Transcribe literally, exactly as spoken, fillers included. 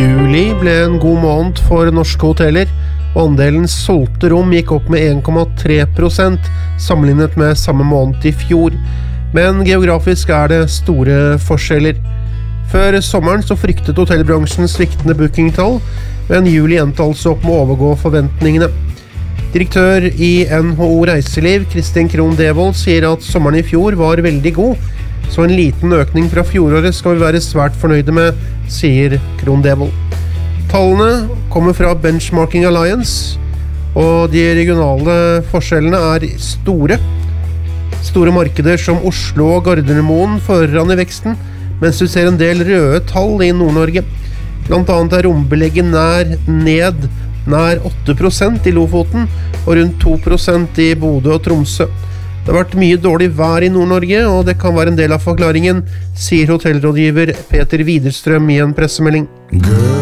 Juli ble en god måned for norske hoteller, og andelen solgte rom gikk opp med en komma tre prosent sammenlignet med samme måned i fjor. Men geografisk er det store forskjeller. Før sommeren så fryktet hotellbransjen sviktende bookingtall, men juli endte altså opp med å overgå forventningene. Direktør i N H O Reiseliv, Kristin Krohn Devold, sier at sommeren i fjor var veldig god, så en liten økning fra fjoråret skal vi være svært fornøyde med, sier Krohn Devold. Tallene kommer fra Benchmarking Alliance, og de regionale forskjellene er store. Store markeder som Oslo og Gardermoen foran i veksten, mens du ser en del røde tall i Nord-Norge. Blant annet er rombelegget nær ned nær åtte prosent i Lofoten og rundt to prosent i Bodø og Tromsø. Det har vært mye dårlig vær i Nord-Norge, og det kan være en del av forklaringen, sier hotellrådgiver Peter Widerstrøm i en pressemelding.